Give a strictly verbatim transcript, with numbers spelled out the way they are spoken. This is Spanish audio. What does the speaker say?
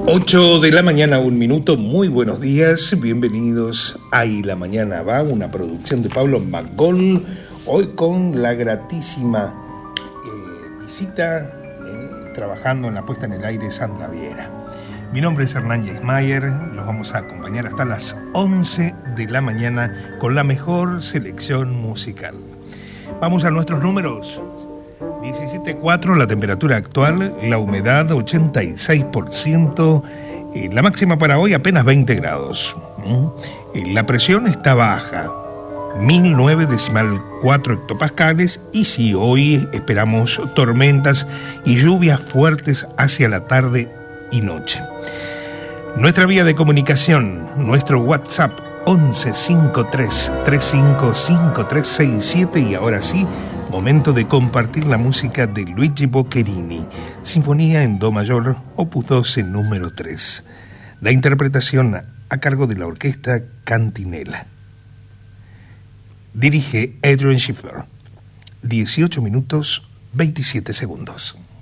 ocho de la mañana, un minuto. Muy buenos días, bienvenidos a Y la Mañana Va, una producción de Pablo Magol, hoy con la gratísima eh, visita, eh, trabajando en la puesta en el aire, Sandra Viera. Mi nombre es Hernán Yesmayer, los vamos a acompañar hasta las once de la mañana con la mejor selección musical. Vamos a nuestros números. diecisiete coma cuatro la temperatura actual, la humedad ochenta y seis por ciento, eh, la máxima para hoy apenas veinte grados. ¿Mm? La presión está baja, mil nueve decimal cuatro hectopascales, y sí, hoy esperamos tormentas y lluvias fuertes hacia la tarde y noche. Nuestra vía de comunicación, nuestro WhatsApp once cincuenta y tres treinta y cinco cincuenta y tres sesenta y siete, y ahora sí, momento de compartir la música de Luigi Boccherini, Sinfonía en Do mayor, opus doce, número tres. La interpretación a cargo de la orquesta Cantinela. Dirige Adrian Schiffer. dieciocho minutos, veintisiete segundos.